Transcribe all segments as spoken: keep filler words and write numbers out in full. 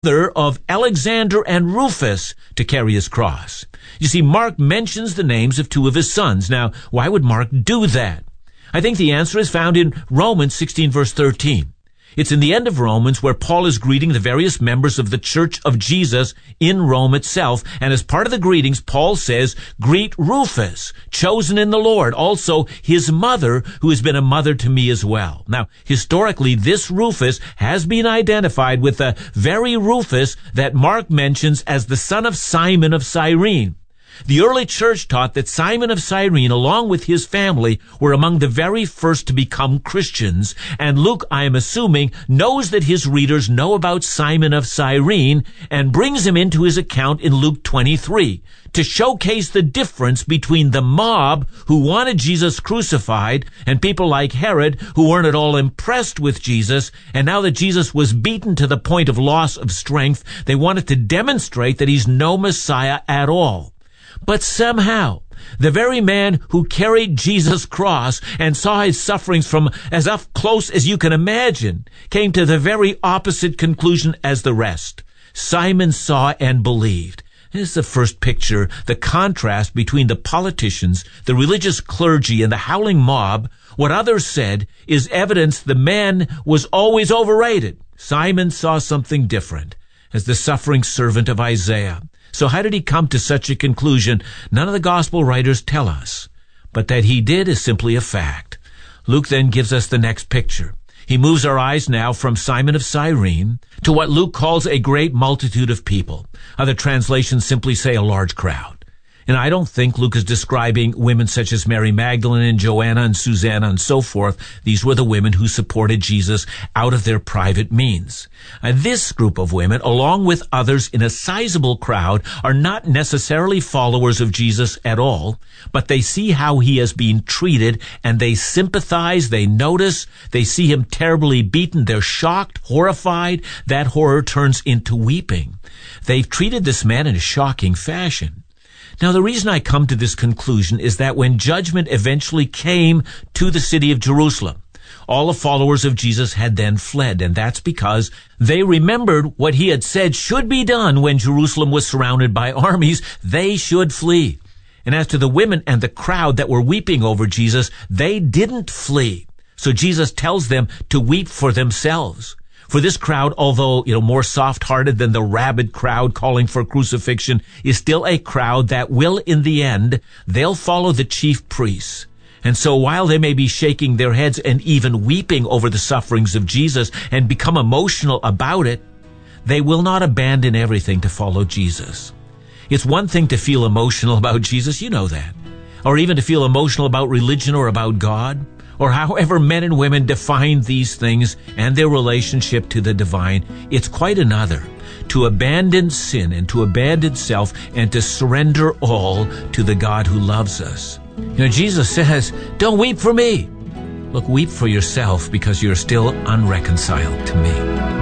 brother of Alexander and Rufus to carry his cross. You see, Mark mentions the names of two of his sons. Now, why would Mark do that? I think the answer is found in Romans sixteen, verse thirteen. It's in the end of Romans where Paul is greeting the various members of the Church of Jesus in Rome itself. And as part of the greetings, Paul says, "Greet Rufus, chosen in the Lord, also his mother, who has been a mother to me as well." Now, historically, this Rufus has been identified with the very Rufus that Mark mentions as the son of Simon of Cyrene. The early church taught that Simon of Cyrene, along with his family, were among the very first to become Christians. And Luke, I am assuming, knows that his readers know about Simon of Cyrene and brings him into his account in Luke twenty-three to showcase the difference between the mob who wanted Jesus crucified and people like Herod who weren't at all impressed with Jesus. And now that Jesus was beaten to the point of loss of strength, they wanted to demonstrate that he's no Messiah at all. But somehow, the very man who carried Jesus' cross and saw his sufferings from as up close as you can imagine came to the very opposite conclusion as the rest. Simon saw and believed. This is the first picture, the contrast between the politicians, the religious clergy, and the howling mob. What others said is evidence the man was always overrated. Simon saw something different as the suffering servant of Isaiah. So how did he come to such a conclusion? None of the gospel writers tell us, but that he did is simply a fact. Luke then gives us the next picture. He moves our eyes now from Simon of Cyrene to what Luke calls a great multitude of people. Other translations simply say a large crowd. And I don't think Luke is describing women such as Mary Magdalene and Joanna and Susanna and so forth. These were the women who supported Jesus out of their private means. Uh, this group of women, along with others in a sizable crowd, are not necessarily followers of Jesus at all, but they see how he is being treated and they sympathize, they notice, they see him terribly beaten, they're shocked, horrified. That horror turns into weeping. They've treated this man in a shocking fashion. Now, the reason I come to this conclusion is that when judgment eventually came to the city of Jerusalem, all the followers of Jesus had then fled, and that's because they remembered what he had said should be done when Jerusalem was surrounded by armies. They should flee. And as to the women and the crowd that were weeping over Jesus, they didn't flee. So Jesus tells them to weep for themselves. For this crowd, although, you know, more soft-hearted than the rabid crowd calling for crucifixion, is still a crowd that will, in the end, they'll follow the chief priests. And so while they may be shaking their heads and even weeping over the sufferings of Jesus and become emotional about it, they will not abandon everything to follow Jesus. It's one thing to feel emotional about Jesus, you know that, or even to feel emotional about religion or about God, or however men and women define these things and their relationship to the divine. It's quite another to abandon sin and to abandon self and to surrender all to the God who loves us. You know, Jesus says, "Don't weep for me." Look, weep for yourself because you're still unreconciled to me.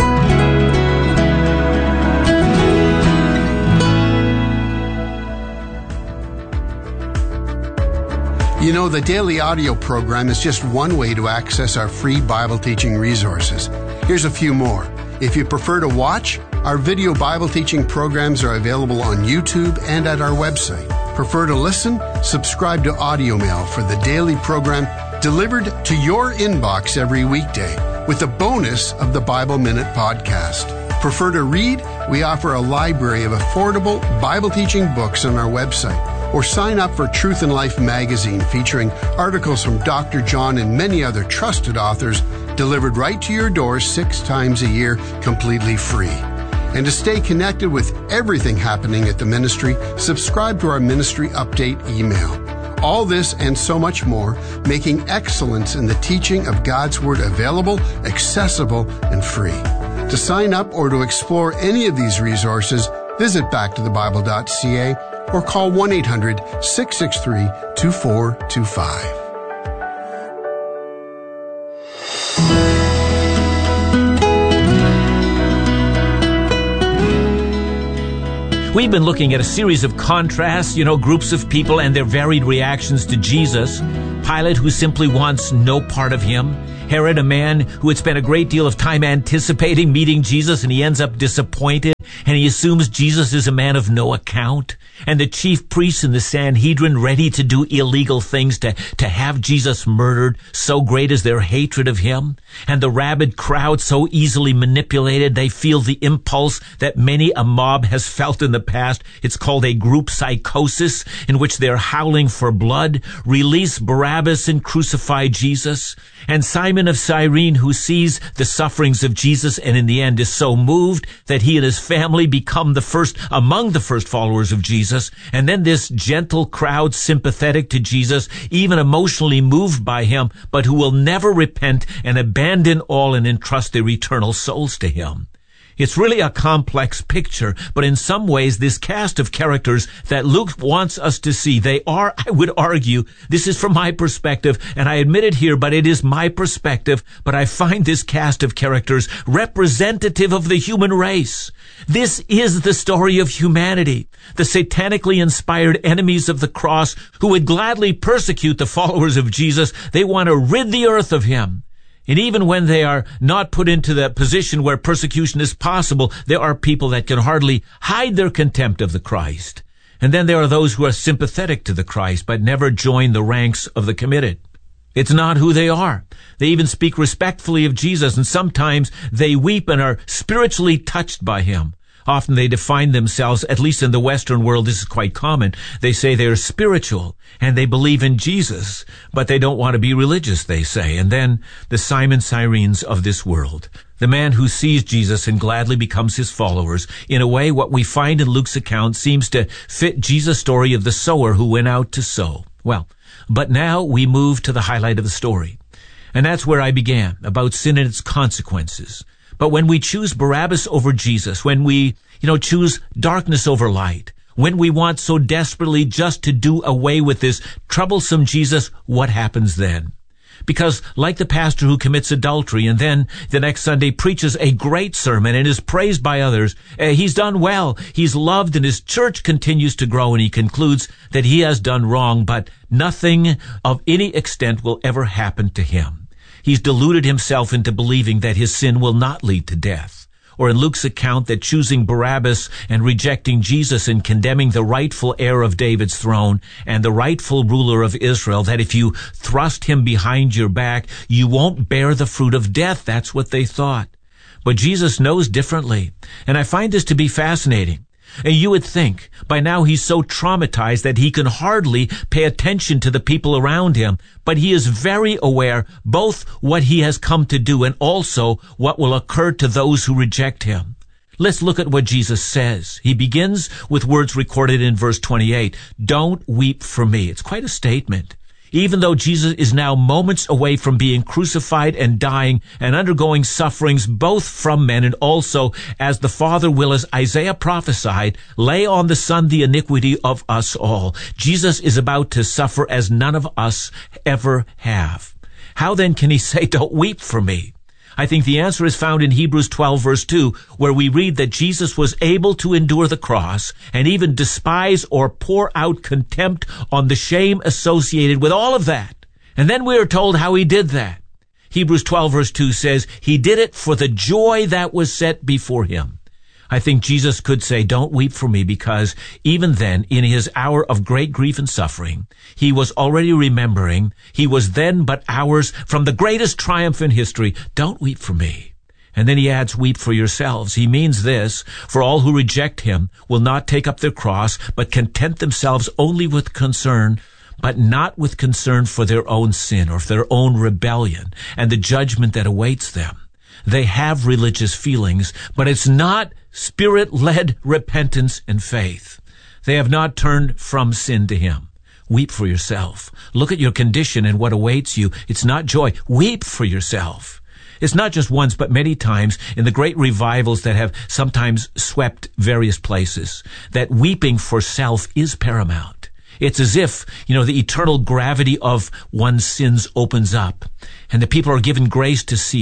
You know, the daily audio program is just one way to access our free Bible teaching resources. Here's a few more. If you prefer to watch, our video Bible teaching programs are available on YouTube and at our website. Prefer to listen? Subscribe to Audio Mail for the daily program delivered to your inbox every weekday with a bonus of the Bible Minute podcast. Prefer to read? We offer a library of affordable Bible teaching books on our website. Or sign up for Truth and Life magazine featuring articles from Doctor John and many other trusted authors delivered right to your door six times a year completely free. And to stay connected with everything happening at the ministry, subscribe to our ministry update email. All this and so much more, making excellence in the teaching of God's Word available, accessible, and free. To sign up or to explore any of these resources, visit back to the bible dot c a or call one eight hundred, six six three, two four two five. We've been looking at a series of contrasts, you know, groups of people and their varied reactions to Jesus. Pilate, who simply wants no part of him. Herod, a man who had spent a great deal of time anticipating meeting Jesus, and he ends up disappointed. and he assumes Jesus is a man of no account, and the chief priests and the Sanhedrin ready to do illegal things to, to have Jesus murdered, so great is their hatred of him, and the rabid crowd so easily manipulated they feel the impulse that many a mob has felt in the past. It's called a group psychosis, in which they're howling for blood. Release Barabbas and crucify Jesus. And Simon of Cyrene, who sees the sufferings of Jesus and in the end is so moved that he and his family become the first among the first followers of Jesus. And then this gentle crowd, sympathetic to Jesus, even emotionally moved by him, but who will never repent and abandon all and entrust their eternal souls to him. It's really a complex picture, but in some ways this cast of characters that Luke wants us to see, they are, I would argue, this is from my perspective, and I admit it here, but it is my perspective, but I find this cast of characters representative of the human race. This is the story of humanity, the satanically inspired enemies of the cross who would gladly persecute the followers of Jesus. They want to rid the earth of him. And even when they are not put into the position where persecution is possible, there are people that can hardly hide their contempt of the Christ. And then there are those who are sympathetic to the Christ, but never join the ranks of the committed. It's not who they are. They even speak respectfully of Jesus, and sometimes they weep and are spiritually touched by him. Often they define themselves, at least in the Western world, this is quite common. They say they're spiritual and they believe in Jesus, but they don't want to be religious, they say. And then the Simon Cyrenes of this world, the man who sees Jesus and gladly becomes his followers. In a way, what we find in Luke's account seems to fit Jesus' story of the sower who went out to sow. Well, but now we move to the highlight of the story. And that's where I began, about sin and its consequences. But when we choose Barabbas over Jesus, when we, you know, choose darkness over light, when we want so desperately just to do away with this troublesome Jesus, what happens then? Because like the pastor who commits adultery and then the next Sunday preaches a great sermon and is praised by others, uh, he's done well, he's loved, and his church continues to grow, and he concludes that he has done wrong, but nothing of any extent will ever happen to him. He's deluded himself into believing that his sin will not lead to death. Or in Luke's account that choosing Barabbas and rejecting Jesus and condemning the rightful heir of David's throne and the rightful ruler of Israel, that if you thrust him behind your back, you won't bear the fruit of death. That's what they thought. But Jesus knows differently. And I find this to be fascinating. And you would think by now he's so traumatized that he can hardly pay attention to the people around him, but he is very aware both what he has come to do and also what will occur to those who reject him. Let's look at what Jesus says. He begins with words recorded in verse twenty-eight. Don't weep for me. It's quite a statement. Even though Jesus is now moments away from being crucified and dying and undergoing sufferings both from men and also, as the Father will, as Isaiah prophesied, lay on the Son the iniquity of us all. Jesus is about to suffer as none of us ever have. How then can he say, don't weep for me? I think the answer is found in Hebrews twelve, verse two, where we read that Jesus was able to endure the cross and even despise or pour out contempt on the shame associated with all of that. And then we are told how he did that. Hebrews twelve, verse two says, he did it for the joy that was set before him. I think Jesus could say, don't weep for me, because even then, in his hour of great grief and suffering, he was already remembering, he was then but hours from the greatest triumph in history. Don't weep for me. And then he adds, weep for yourselves. He means this, for all who reject him will not take up their cross, but content themselves only with concern, but not with concern for their own sin or for their own rebellion and the judgment that awaits them. They have religious feelings, but it's not Spirit-led repentance and faith. They have not turned from sin to him. Weep for yourself. Look at your condition and what awaits you. It's not joy. Weep for yourself. It's not just once, but many times in the great revivals that have sometimes swept various places, that weeping for self is paramount. It's as if, you know, the eternal gravity of one's sins opens up, and the people are given grace to see it.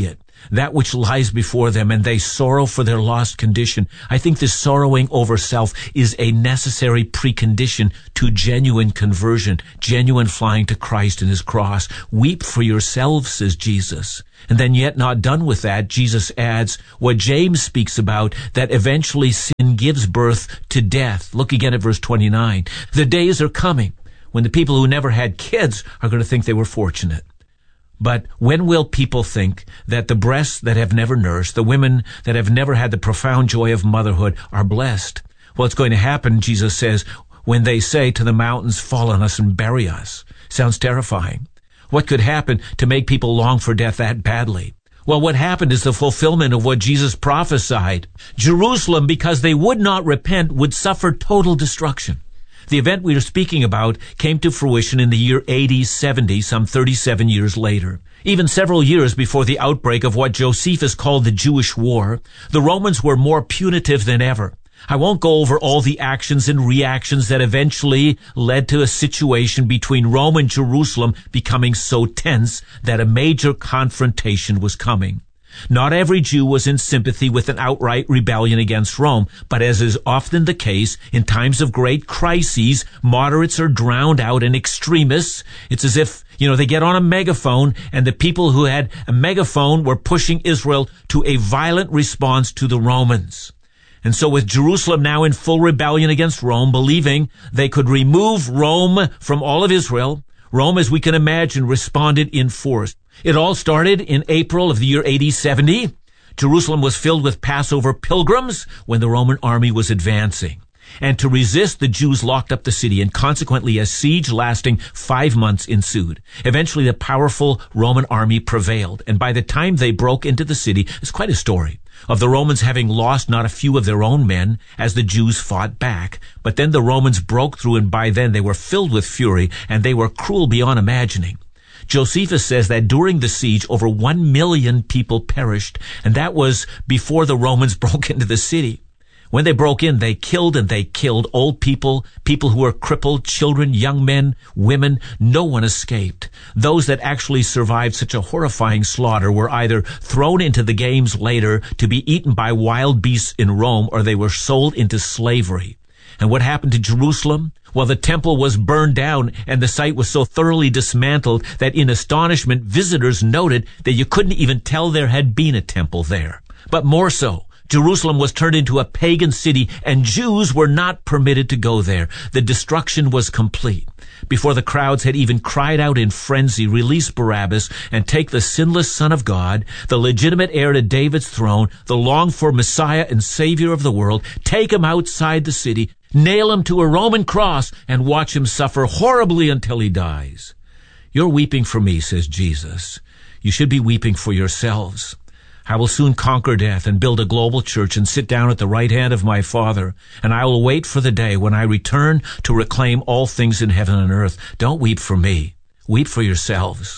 that which lies before them, and they sorrow for their lost condition. I think this sorrowing over self is a necessary precondition to genuine conversion, genuine flying to Christ and his cross. Weep for yourselves, says Jesus. And then yet not done with that, Jesus adds what James speaks about, that eventually sin gives birth to death. Look again at verse twenty-nine. The days are coming when the people who never had kids are going to think they were fortunate. But when will people think that the breasts that have never nursed, the women that have never had the profound joy of motherhood, are blessed? Well, it's going to happen, Jesus says, when they say to the mountains, fall on us and bury us. Sounds terrifying. What could happen to make people long for death that badly? Well, what happened is the fulfillment of what Jesus prophesied. Jerusalem, because they would not repent, would suffer total destruction. The event we are speaking about came to fruition in the year A D seventy, some thirty-seven years later. Even several years before the outbreak of what Josephus called the Jewish War, the Romans were more punitive than ever. I won't go over all the actions and reactions that eventually led to a situation between Rome and Jerusalem becoming so tense that a major confrontation was coming. Not every Jew was in sympathy with an outright rebellion against Rome, but as is often the case, in times of great crises, moderates are drowned out and extremists. It's as if, you know, they get on a megaphone, and the people who had a megaphone were pushing Israel to a violent response to the Romans. And so with Jerusalem now in full rebellion against Rome, believing they could remove Rome from all of Israel, Rome, as we can imagine, responded in force. It all started in April of the year A D seventy. Jerusalem was filled with Passover pilgrims when the Roman army was advancing. And to resist, the Jews locked up the city, and consequently a siege lasting five months ensued. Eventually the powerful Roman army prevailed, and by the time they broke into the city, it's quite a story of the Romans having lost not a few of their own men as the Jews fought back. But then the Romans broke through, and by then they were filled with fury, and they were cruel beyond imagining. Josephus says that during the siege, over one million people perished, and that was before the Romans broke into the city. When they broke in, they killed and they killed old people, people who were crippled, children, young men, women. No one escaped. Those that actually survived such a horrifying slaughter were either thrown into the games later to be eaten by wild beasts in Rome, or they were sold into slavery. And what happened to Jerusalem? Well, the temple was burned down, and the site was so thoroughly dismantled that in astonishment, visitors noted that you couldn't even tell there had been a temple there. But more so, Jerusalem was turned into a pagan city, and Jews were not permitted to go there. The destruction was complete. Before the crowds had even cried out in frenzy, release Barabbas and take the sinless Son of God, the legitimate heir to David's throne, the longed-for Messiah and Savior of the world, take him outside the city, nail him to a Roman cross, and watch him suffer horribly until he dies. You're weeping for me, says Jesus. You should be weeping for yourselves. I will soon conquer death and build a global church and sit down at the right hand of my Father, and I will wait for the day when I return to reclaim all things in heaven and earth. Don't weep for me. Weep for yourselves.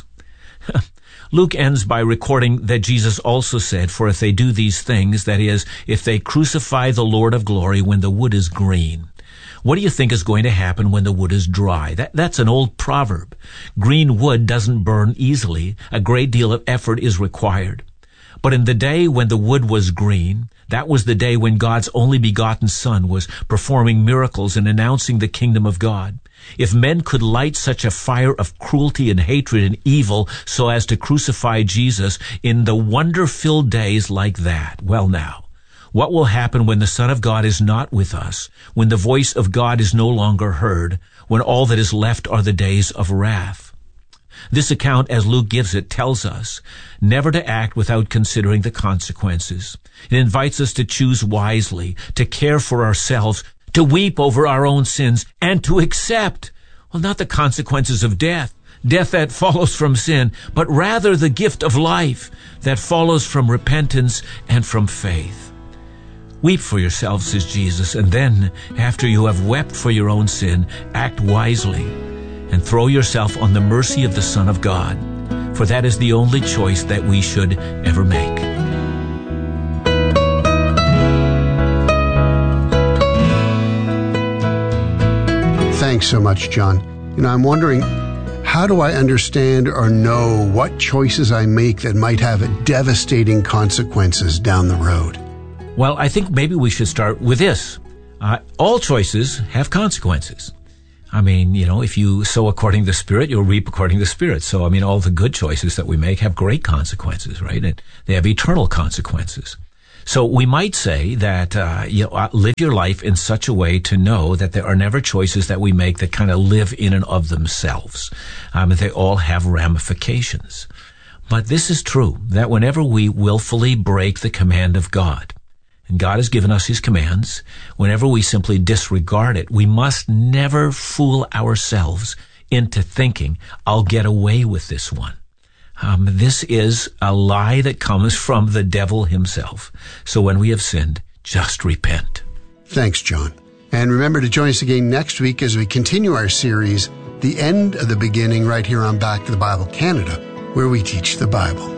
Luke ends by recording that Jesus also said, for if they do these things, that is, if they crucify the Lord of glory when the wood is green, what do you think is going to happen when the wood is dry? That, that's an old proverb. Green wood doesn't burn easily. A great deal of effort is required. But in the day when the wood was green, that was the day when God's only begotten Son was performing miracles and announcing the kingdom of God. If men could light such a fire of cruelty and hatred and evil so as to crucify Jesus in the wonder-filled days like that, well now, what will happen when the Son of God is not with us, when the voice of God is no longer heard, when all that is left are the days of wrath? This account, as Luke gives it, tells us never to act without considering the consequences. It invites us to choose wisely, to care for ourselves, to weep over our own sins, and to accept, well, not the consequences of death, death that follows from sin, but rather the gift of life that follows from repentance and from faith. Weep for yourselves, says Jesus, and then, after you have wept for your own sin, act wisely and throw yourself on the mercy of the Son of God, for that is the only choice that we should ever make. Thanks so much, John. You know, I'm wondering, how do I understand or know what choices I make that might have devastating consequences down the road? Well, I think maybe we should start with this. Uh, all choices have consequences. I mean, you know, if you sow according to the Spirit, you'll reap according to the Spirit. So, I mean, all the good choices that we make have great consequences, right? And they have eternal consequences. So we might say that, uh, you know, live your life in such a way to know that there are never choices that we make that kind of live in and of themselves. Um, they all have ramifications. But this is true, that whenever we willfully break the command of God, and God has given us His commands, whenever we simply disregard it, we must never fool ourselves into thinking, I'll get away with this one. Um, this is a lie that comes from the devil himself. So when we have sinned, just repent. Thanks, John. And remember to join us again next week as we continue our series, The End of the Beginning, right here on Back to the Bible Canada, where we teach the Bible.